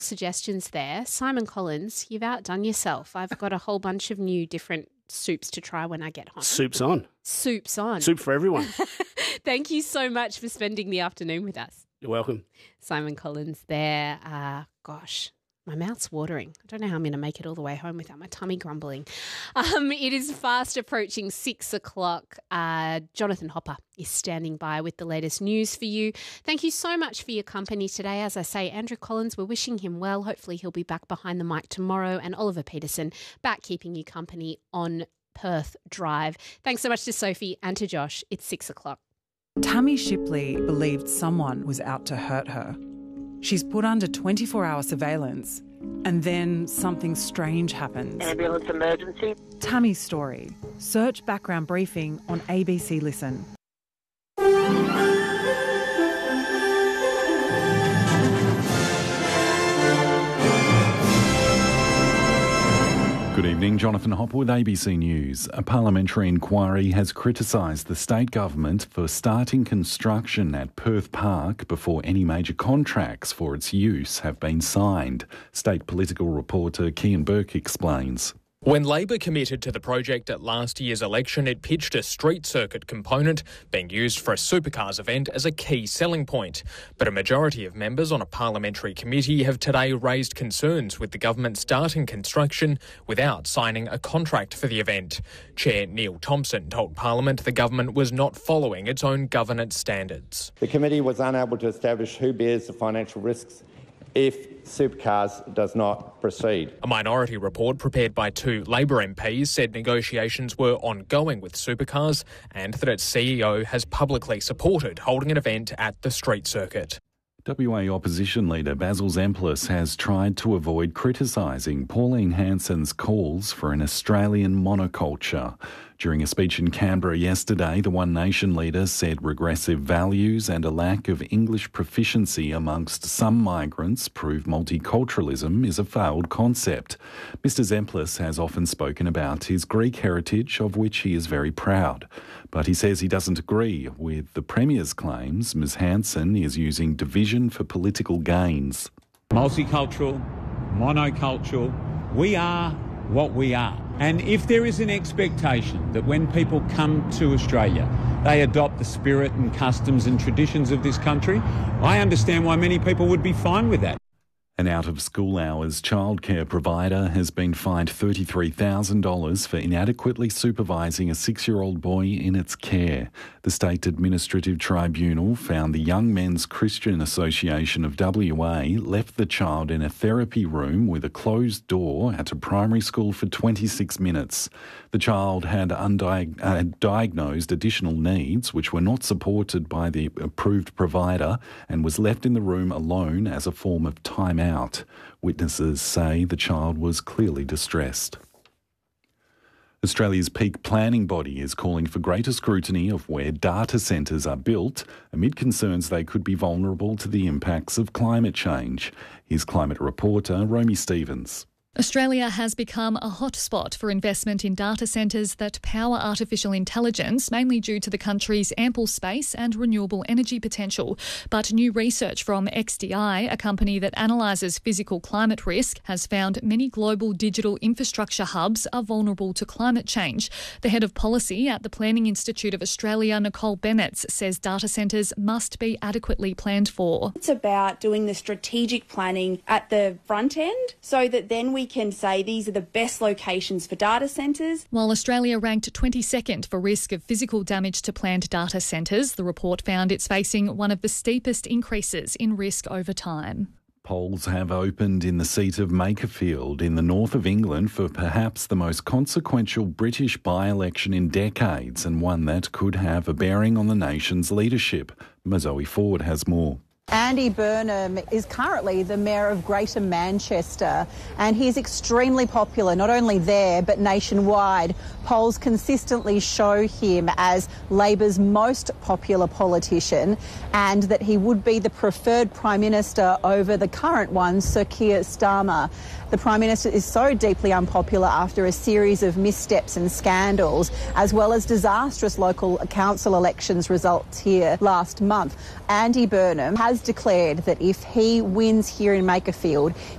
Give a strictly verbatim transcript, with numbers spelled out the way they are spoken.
suggestions there. Simon Collins, you've outdone yourself. I've got a whole bunch of new different soups to try when I get home. Soup's on. Soup's on. Soup for everyone. Thank you so much for spending the afternoon with us. You're welcome. Simon Collins there. Uh, gosh, my mouth's watering. I don't know how I'm going to make it all the way home without my tummy grumbling. Um, it is fast approaching six o'clock. Uh, Jonathan Hopper is standing by with the latest news for you. Thank you so much for your company today. As I say, Andrew Collins, we're wishing him well. Hopefully he'll be back behind the mic tomorrow. And Oliver Peterson back keeping you company on Perth Drive. Thanks so much to Sophie and to Josh. It's six o'clock. Tammy Shipley believed someone was out to hurt her. She's put under twenty-four hour surveillance, and then something strange happens. Ambulance emergency. Tammy's story. Search background briefing on A B C Listen. Good evening, Jonathan Hopper with A B C News. A parliamentary inquiry has criticised the state government for starting construction at Perth Park before any major contracts for its use have been signed. State political reporter Kian Burke explains. When Labor committed to the project at last year's election, it pitched a street circuit component being used for a supercars event as a key selling point. But a majority of members on a parliamentary committee have today raised concerns with the government starting construction without signing a contract for the event. Chair Neil Thompson told Parliament the government was not following its own governance standards. The committee was unable to establish who bears the financial risks if Supercars does not proceed. A minority report prepared by two Labor M Ps said negotiations were ongoing with Supercars and that its C E O has publicly supported holding an event at the street circuit. W A opposition leader Basil Zemplis has tried to avoid criticising Pauline Hanson's calls for an Australian monoculture. During a speech in Canberra yesterday, the One Nation leader said regressive values and a lack of English proficiency amongst some migrants prove multiculturalism is a failed concept. Mister Zemplis has often spoken about his Greek heritage, of which he is very proud. But he says he doesn't agree with the Premier's claims Miz Hanson is using division for political gains. Multicultural, monocultural, we are what we are. And if there is an expectation that when people come to Australia, they adopt the spirit and customs and traditions of this country, I understand why many people would be fine with that. An out-of-school hours childcare provider has been fined thirty-three thousand dollars for inadequately supervising a six-year-old boy in its care. The State Administrative Tribunal found the Young Men's Christian Association of W A left the child in a therapy room with a closed door at a primary school for twenty-six minutes. The child had undiag- uh, diagnosed additional needs which were not supported by the approved provider and was left in the room alone as a form of time-out. Witnesses say the child was clearly distressed. Australia's peak planning body is calling for greater scrutiny of where data centres are built amid concerns they could be vulnerable to the impacts of climate change. Here's climate reporter Romy Stevens. Australia has become a hotspot for investment in data centres that power artificial intelligence, mainly due to the country's ample space and renewable energy potential. But new research from X D I, a company that analyses physical climate risk, has found many global digital infrastructure hubs are vulnerable to climate change. The head of policy at the Planning Institute of Australia, Nicole Bennett, says data centres must be adequately planned for. It's about doing the strategic planning at the front end so that then we We can say these are the best locations for data centres. While Australia ranked twenty-second for risk of physical damage to planned data centres, the report found it's facing one of the steepest increases in risk over time. Polls have opened in the seat of Makerfield in the north of England for perhaps the most consequential British by-election in decades and one that could have a bearing on the nation's leadership. Mazoe Ford has more. Andy Burnham is currently the Mayor of Greater Manchester and he's extremely popular, not only there but nationwide. Polls consistently show him as Labor's most popular politician and that he would be the preferred Prime Minister over the current one, Sir Keir Starmer. The Prime Minister is so deeply unpopular after a series of missteps and scandals, as well as disastrous local council elections results here last month. Andy Burnham has has declared that if he wins here in Makerfield,